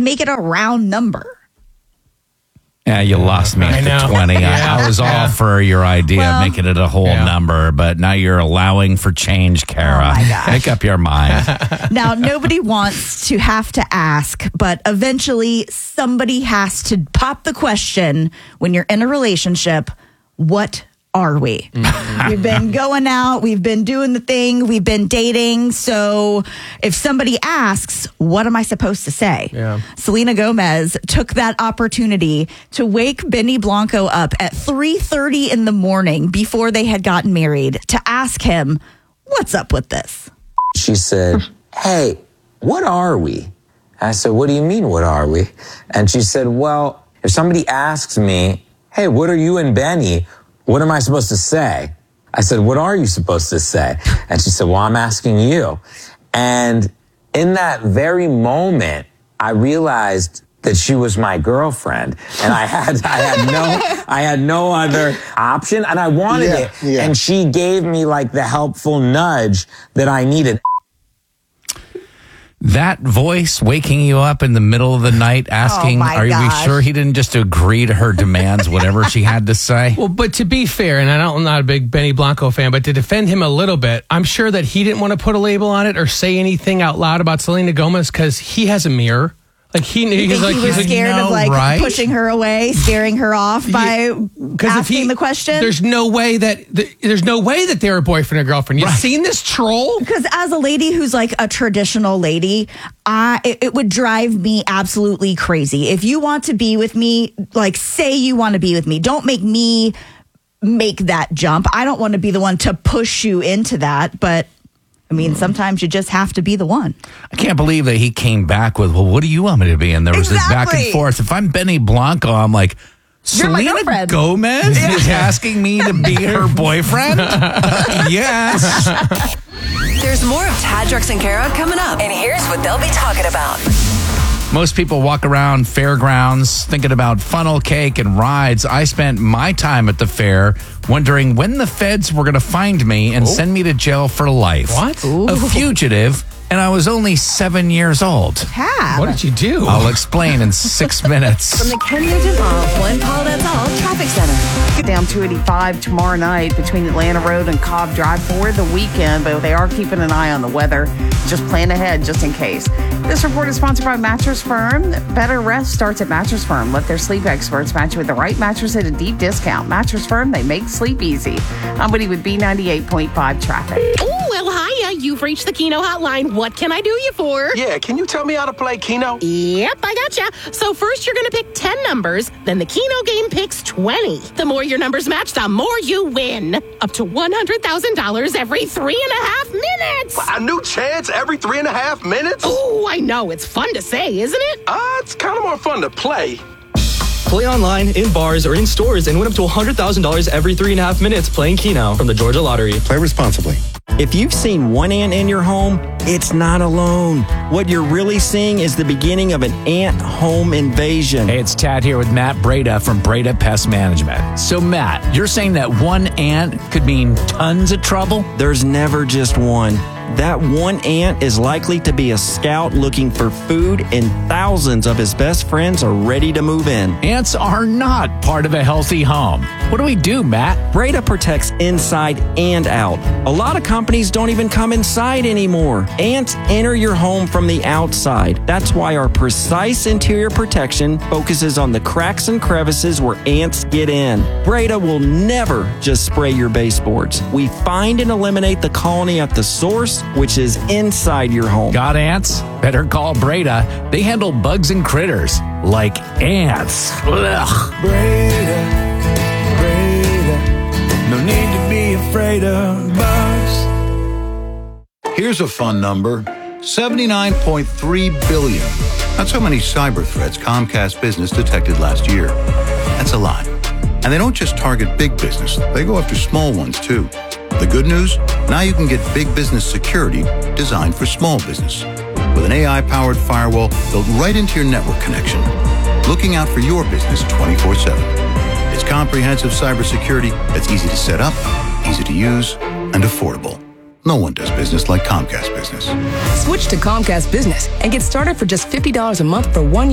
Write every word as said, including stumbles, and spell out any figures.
make it a round number. Yeah, you lost me at the twenty. Yeah. I, I was all Yeah. for your idea Well, of making it a whole yeah. number, but now you're allowing for change, Kara. Oh, my gosh. Make up your mind. Now, nobody wants to have to ask, but eventually somebody has to pop the question when you're in a relationship, what are we? Mm-hmm. We've been going out, we've been doing the thing, we've been dating. So if somebody asks, what am I supposed to say? Yeah. Selena Gomez took that opportunity to wake Benny Blanco up at three thirty in the morning before they had gotten married to ask him, what's up with this? She said, hey, what are we? I said, what do you mean, what are we? And she said, well, if somebody asks me, hey, what are you and Benny? What am I supposed to say? I said, what are you supposed to say? And she said, well, I'm asking you. And in that very moment, I realized that she was my girlfriend, and I had I had no I had no other option, and I wanted Yeah, it. yeah. And she gave me like the helpful nudge that I needed. That voice waking you up in the middle of the night asking, Oh, my are gosh. we sure he didn't just agree to her demands, whatever she had to say? Well, but to be fair, and I don't, I'm not a big Benny Blanco fan, but to defend him a little bit, I'm sure that he didn't want to put a label on it or say anything out loud about Selena Gomez because he has a mirror. Like he, You he's think like he was he's scared no, of like right? pushing her away, scaring her off by Because if asking he- the question? There's no way that th- there's no way that they're a boyfriend or girlfriend. You've seen this troll? Because as a lady who's like a traditional lady, I it, it would drive me absolutely crazy. If you want to be with me, like say you want to be with me, don't make me make that jump. I don't want to be the one to push you into that, but I mean, sometimes you just have to be the one. I can't believe that he came back with, well, what do you want me to be? And there was this back Exactly. and forth. If I'm Benny Blanco, I'm like, You're my Selena girlfriend. Gomez is asking me to be her boyfriend? Uh, yes. There's more of Tad, Drex, and Kara coming up. And here's what they'll be talking about. Most people walk around fairgrounds thinking about funnel cake and rides. I spent my time at the fair wondering when the feds were going to find me and send me to jail for life. What? A fugitive, and I was only seven years old. Tab. What did you do? I'll explain in six minutes. From the Ken Nugent of One Paladet's All Traffic Center. Get down two eighty-five tomorrow night between Atlanta Road and Cobb Drive for the weekend, but they are keeping an eye on the weather. Just plan ahead just in case. This report is sponsored by Mattress Firm. Better rest starts at Mattress Firm. Let their sleep experts match you with the right mattress at a deep discount. Mattress Firm, they make sleep easy. I'm Woody with B ninety-eight point five traffic. Oh, well, hiya. You've reached the Keno hotline. What can I do you for? Yeah, can you tell me how to play Keno? Yep, I gotcha. So first you're going to pick ten numbers, then the Keno game picks twenty. The more your numbers match, the more you win. Up to one hundred thousand dollars every three and a half minutes. A new chance every three and a half minutes? Oh, I know. It's fun to say, isn't it? Uh, it's kind of more fun to play. Play online, in bars, or in stores and win up to one hundred thousand dollars every three and a half minutes playing Keno from the Georgia Lottery. Play responsibly. If you've seen one ant in your home, it's not alone. What you're really seeing is the beginning of an ant home invasion. Hey, it's Tad here with Matt Breda from Breda Pest Management. So, Matt, you're saying that one ant could mean tons of trouble? There's never just one. That one ant is likely to be a scout looking for food, and thousands of his best friends are ready to move in. Ants are not part of a healthy home. What do we do, Matt? Breda protects inside and out. A lot of companies don't even come inside anymore. Ants enter your home from the outside. That's why our precise interior protection focuses on the cracks and crevices where ants get in. Breda will never just spray your baseboards. We find and eliminate the colony at the source, which is inside your home. Got ants? Better call Breda. They handle bugs and critters like ants. Ugh. Breda, Breda, no need to be afraid of bugs. Here's a fun number, seventy-nine point three billion. That's how many cyber threats Comcast Business detected last year. That's a lot. And they don't just target big business, they go after small ones too. The good news? Now you can get big business security designed for small business. With an A I-powered firewall built right into your network connection. Looking out for your business twenty-four seven. It's comprehensive cybersecurity that's easy to set up, easy to use, and affordable. No one does business like Comcast Business. Switch to Comcast Business and get started for just fifty dollars a month for one year.